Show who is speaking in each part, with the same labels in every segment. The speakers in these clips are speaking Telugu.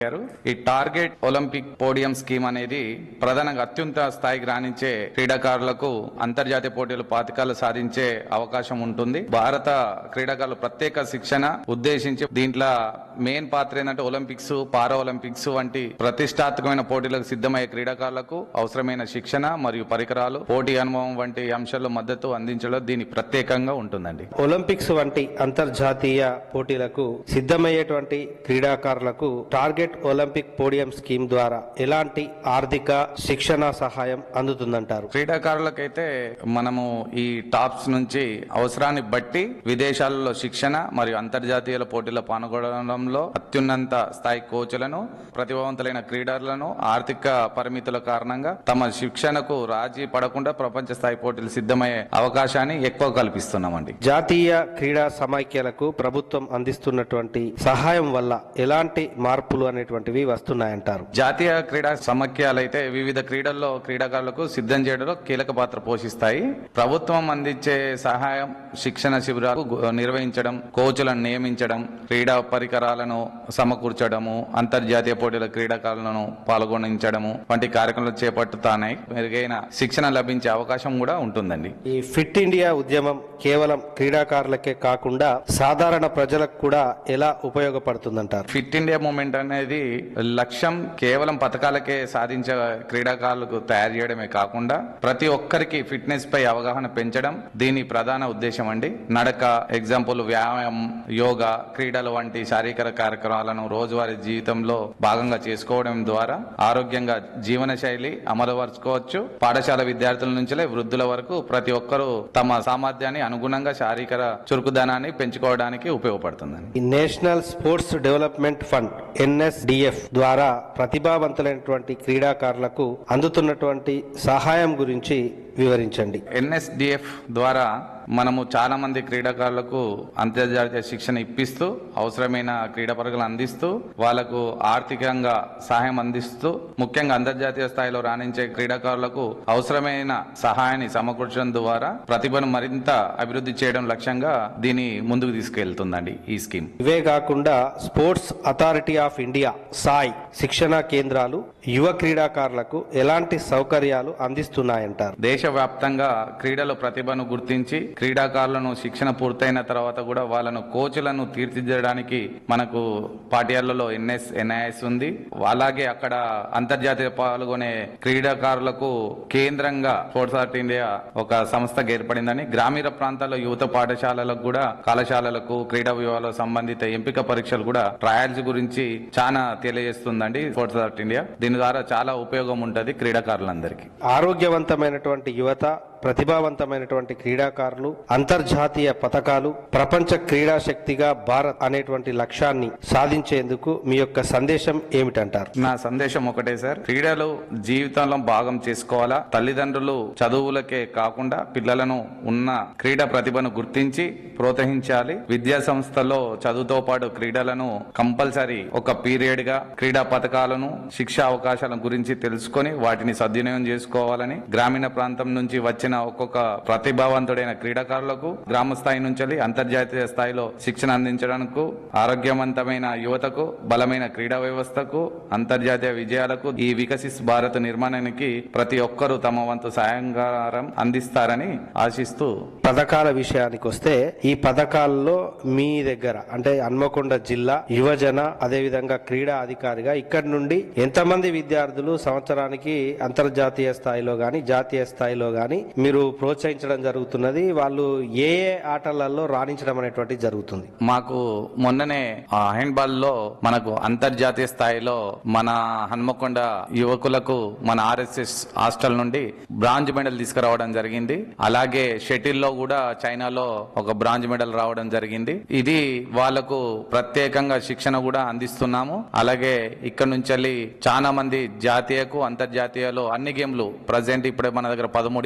Speaker 1: ఈ టార్గెట్ ఒలింపిక్ పోడియం స్కీమ్ అనేది ప్రధానంగా అత్యున్నత స్థాయికి రాణించే క్రీడాకారులకు అంతర్జాతీయ పోటీలు పతకాలు సాధించే అవకాశం ఉంటుంది. భారత క్రీడాకారులు ప్రత్యేక శిక్షణ ఉద్దేశించి దీంట్లో మెయిన్ పాత్ర ఏంటంటే ఒలింపిక్స్, పారా ఒలింపిక్స్ వంటి ప్రతిష్టాత్మకమైన పోటీలకు సిద్ధమయ్యే క్రీడాకారులకు అవసరమైన శిక్షణ మరియు పరికరాలు, పోటీ అనుభవం వంటి అంశాల్లో మద్దతు అందించడం దీని ప్రత్యేకంగా ఉంటుందండి.
Speaker 2: ఒలింపిక్స్ వంటి అంతర్జాతీయ పోటీలకు సిద్ధమయ్యేటువంటి క్రీడాకారులకు టార్గెట్ ఒలింపిక్ పోడియం స్కీమ్ ద్వారా ఎలాంటి ఆర్థిక శిక్షణ సహాయం అందుతుందంటారు?
Speaker 1: క్రీడాకారులకైతే మనము ఈ టాప్స్ నుంచి అవసరాన్ని బట్టి విదేశాలలో శిక్షణ మరియు అంతర్జాతీయ పోటీల్లో పాల్గొనడంలో అత్యున్నత స్థాయి కోచ్లను, ప్రతిభావంతులైన క్రీడలను ఆర్థిక పరిమితుల కారణంగా తమ శిక్షణకు రాజీ పడకుండా ప్రపంచ స్థాయి పోటీలు సిద్ధమయ్యే అవకాశాన్ని ఎక్కువ కల్పిస్తున్నామండి.
Speaker 2: జాతీయ క్రీడా సమైక్యాలకు ప్రభుత్వం అందిస్తున్నటువంటి సహాయం వల్ల ఎలాంటి మార్పులు అనేటువంటివి వస్తున్నాయంటారు?
Speaker 1: జాతీయ క్రీడా సమైక్యాలైతే వివిధ క్రీడల్లో క్రీడాకారులకు సిద్ధం చేయడంలో కీలక పాత్ర పోషిస్తాయి. ప్రభుత్వం అందించే సహాయం శిక్షణ శిబిరాలు నిర్వహించడం, కోచ్లను నియమించడం, క్రీడా పరికరాలను సమకూర్చడము, అంతర్జాతీయ పోటీల క్రీడాకారులను పాల్గొనించడము వంటి కార్యక్రమాలు చేపట్టుతాయి. మెరుగైన శిక్షణ లభించే అవకాశం కూడా ఉంటుందండి.
Speaker 2: ఈ ఫిట్ ఇండియా ఉద్యమం కేవలం క్రీడాకారులకే కాకుండా సాధారణ ప్రజలకు కూడా ఎలా ఉపయోగపడుతుందంటారు?
Speaker 1: ఫిట్ ఇండియా మూవ్మెంట్ అనేది లక్ష్యం కేవలం పథకాలకే సాధించే క్రీడాకారులకు తయారు చేయడమే కాకుండా ప్రతి ఒక్కరికి ఫిట్నెస్ పై అవగాహన పెంచడం దీని ప్రధాన ఉద్దేశం అండి. నడక, ఎగ్జాంపుల్ వ్యాయామం, యోగా, క్రీడలు వంటి శారీరక కార్యక్రమాలను రోజువారీ జీవితంలో భాగంగా చేసుకోవడం ద్వారా ఆరోగ్యంగా జీవన శైలి అమలుపరుచుకోవచ్చు. పాఠశాల విద్యార్థుల నుంచి వృద్ధుల వరకు ప్రతి ఒక్కరూ తమ సామర్థ్యాన్ని అనుగుణంగా శారీరక చురుకుదనాన్ని పెంచుకోవడానికి ఉపయోగపడుతుందండి.
Speaker 2: National sports development fund NSDF ద్వారా ప్రతిభావంతులైనటువంటి క్రీడాకారులకు అందుతున్నటువంటి సహాయం గురించి వివరించండి.
Speaker 1: NSDF ద్వారా మనము చాలా మంది క్రీడాకారులకు అంతర్జాతీయ శిక్షణ ఇప్పిస్తూ అవసరమైన క్రీడా పరికరాలు అందిస్తూ వాళ్లకు ఆర్థికంగా సహాయం అందిస్తూ ముఖ్యంగా అంతర్జాతీయ స్థాయిలో రాణించే క్రీడాకారులకు అవసరమైన సహాయాన్ని సమకూర్చడం ద్వారా ప్రతిభను మరింత అభివృద్ధి చేయడం లక్ష్యంగా దీన్ని ముందుకు తీసుకెళ్తుందండి ఈ స్కీమ్.
Speaker 2: ఇవే కాకుండా sports authority of India Sai శిక్షణా కేంద్రాలు యువ క్రీడాకారులకు ఎలాంటి సౌకర్యాలు అందిస్తున్నాయంటారు?
Speaker 1: దేశవ్యాప్తంగా క్రీడల ప్రతిభను గుర్తించి క్రీడాకారులను శిక్షణ పూర్తయిన తర్వాత కూడా వాళ్ళను కోచ్లను తీర్చిదిద్దడానికి మనకు పాఠశాలలో NIS ఉంది. అలాగే అక్కడ అంతర్జాతీయ పాల్గొనే క్రీడాకారులకు కేంద్రంగా స్పోర్ట్స్ అథారిటీ ఇండియా ఒక సంస్థగా ఏర్పడిందని గ్రామీణ ప్రాంతాల్లో యువత పాఠశాలలకు కూడా కళాశాలలకు క్రీడా విభాగాలకు సంబంధిత ఎంపిక పరీక్షలు కూడా ట్రయల్స్ గురించి చాలా తెలియజేస్తుందండి స్పోర్ట్స్ అథారిటీ ఇండియా. దీని ద్వారా చాలా ఉపయోగం ఉంటుంది క్రీడాకారులందరికీ.
Speaker 2: ఆరోగ్యవంతమైనటువంటి యువత, ప్రతిభావంతమైనటువంటి క్రీడాకారులు, అంతర్జాతీయ పథకాలు, ప్రపంచ క్రీడా శక్తిగా భారత్ అనేటువంటి లక్ష్యాన్ని సాధించేందుకు మీ యొక్క సందేశం ఏమిటంటారు?
Speaker 1: నా సందేశం ఒకటే సార్, క్రీడలు జీవితంలో భాగం చేసుకోవాలా. తల్లిదండ్రులు చదువులకే కాకుండా పిల్లలను ఉన్న క్రీడా ప్రతిభను గుర్తించి ప్రోత్సహించాలి. విద్యా సంస్థల్లో చదువుతో పాటు క్రీడలను కంపల్సరీ ఒక పీరియడ్ గా క్రీడా పథకాలను, శిక్షా అవకాశాల గురించి తెలుసుకొని వాటిని సద్వినియోగం చేసుకోవాలని గ్రామీణ ప్రాంతం నుంచి వచ్చిన ఒక్కొక్క ప్రతిభావంతుడైన క్రీడాకారులకు గ్రామ స్థాయి నుంచి అంతర్జాతీయ స్థాయిలో శిక్షణ అందించడానికి ఆరోగ్యవంతమైన యువతకు, బలమైన క్రీడా వ్యవస్థకు, అంతర్జాతీయ విజయాలకు, ఈ వికసిత్ భారత్ నిర్మాణానికి ప్రతి ఒక్కరూ తమ వంతు సహాయం అందిస్తారని ఆశిస్తూ,
Speaker 2: పథకాల విషయానికి వస్తే ఈ పథకాల్లో మీ దగ్గర అంటే హన్మకొండ జిల్లా యువజన అదేవిధంగా క్రీడా అధికారిగా ఇక్కడ నుండి ఎంతమంది విద్యార్థులు సంవత్సరానికి అంతర్జాతీయ స్థాయిలో గాని జాతీయ స్థాయిలో గాని మీరు ప్రోత్సహించడం జరుగుతున్నది? వాళ్ళు ఏ ఆటలలో రాణించడం అనేటువంటి జరుగుతుంది?
Speaker 1: మాకు మొన్ననే హ్యాండ్బాల్ లో మనకు అంతర్జాతీయ స్థాయిలో మన హన్మకొండ యువకులకు మన RSS హాస్టల్ నుండి బ్రాంజ్ మెడల్ తీసుకురావడం జరిగింది. అలాగే షటిల్ లో కూడా చైనాలో ఒక బ్రాంజ్ మెడల్ రావడం జరిగింది. ఇది వాళ్లకు ప్రత్యేకంగా శిక్షణ కూడా అందిస్తున్నాము. అలాగే ఇక్కడ నుంచి చాలా మంది జాతీయకు, అంతర్జాతీయలో అన్ని గేమ్లు ప్రజెంట్ ఇప్పుడే మన దగ్గర 13 ఈవెంట్స్ జరుగుతాయి.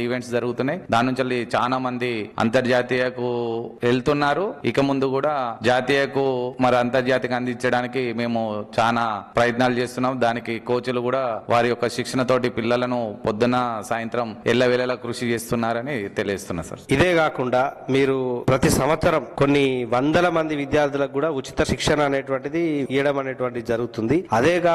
Speaker 1: జరుగుతున్నాయి. దాని నుంచి చాలా మంది అంతర్జాతీయకు వెళ్తున్నారు. ఇక ముందు కూడా జాతీయకు మరి అంతర్జాతీయంగా అందించడానికి మేము చాలా ప్రయత్నాలు చేస్తున్నాం. దానికి కోచ్లు కూడా వారి యొక్క శిక్షణ తోటి పిల్లలను పొద్దున సాయంత్రం ఎల్లవేళలా కృషి చేస్తున్నారని తెలియజేస్తున్నా సార్.
Speaker 2: ఇదే కాకుండా మీరు ప్రతి సంవత్సరం కొన్ని వందల మంది విద్యార్థులకు కూడా ఉచిత శిక్షణ అనేటువంటిది ఇవ్వడం అనేటువంటిది జరుగుతుంది. అదే